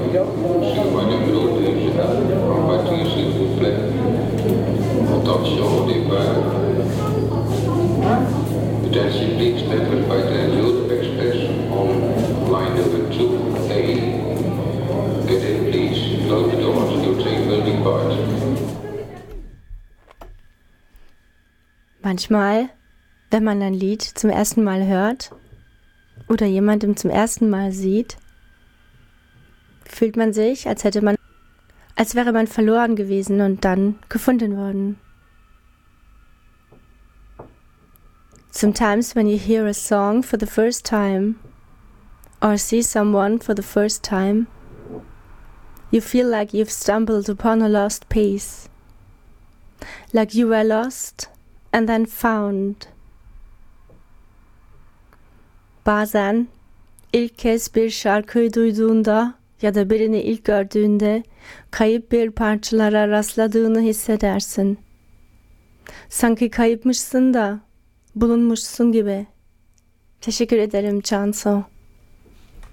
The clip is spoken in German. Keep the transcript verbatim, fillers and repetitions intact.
sur une mélodie en voiture s'il vous plaît. Attention au départ. Attention please, network by the Youth Express on line number two A. Get in please, close the doors, your train will depart. Manchmal, wenn man ein Lied zum ersten Mal hört oder jemandem zum ersten Mal sieht, fühlt man sich, als hätte man, als wäre man verloren gewesen und dann gefunden worden. Sometimes when you hear a song for the first time or see someone for the first time, you feel like you've stumbled upon a lost piece, like you were lost and then found. Bazen ilk kez bir şarkıyı duyduğunda ya da birini ilk gördüğünde kayıp bir parçalara rastladığını hissedersin. Sanki kayıpmışsın da bulunmuşsun gibi. Teşekkür ederim Cansu.